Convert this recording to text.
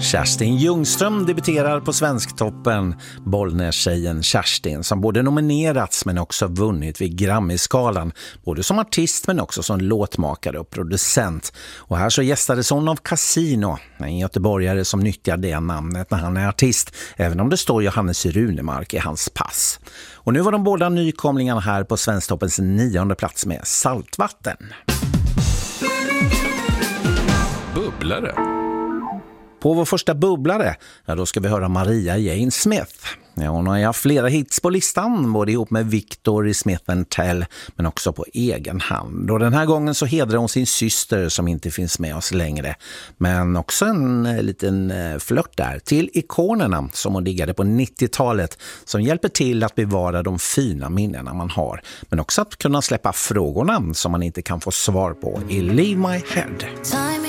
Kerstin Ljungström debuterar på Svensktoppen. Bollnäs-tjejen Kerstin som både nominerats men också vunnit vid Grammy-skalan. Både som artist men också som låtmakare och producent. Och här så gästades hon av Casino, en göteborgare som nyttjar det namnet när han är artist. Även om det står Johannes Runemark i hans pass. Och nu var de båda nykomlingarna här på Svensktoppens 9:e plats med Saltvatten. Bubblare. På vår första bubblare, då ska vi höra Maria Jane Smith. Ja, hon har haft flera hits på listan, både ihop med Victor i Smith & Tell, men också på egen hand. Och den här gången så hedrar hon sin syster som inte finns med oss längre. Men också en liten flört där till ikonerna som hon diggade på 90-talet, som hjälper till att bevara de fina minnena man har. Men också att kunna släppa frågorna som man inte kan få svar på i Leave My Head.